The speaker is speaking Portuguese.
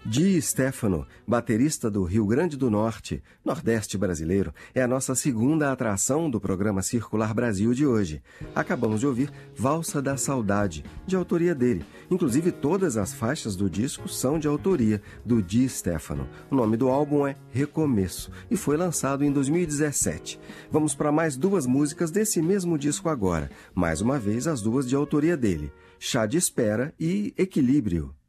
Di Stefano, baterista do Rio Grande do Norte, Nordeste brasileiro, é a nossa segunda atração do programa Circular Brasil de hoje. Acabamos de ouvir Valsa da Saudade, de autoria dele. Inclusive, todas as faixas do disco são de autoria do Di Stefano. O nome do álbum é Recomeço e foi lançado em 2017. Vamos para mais duas músicas desse mesmo disco agora. Mais uma vez, as duas de autoria dele, Chá de Espera e Equilíbrio.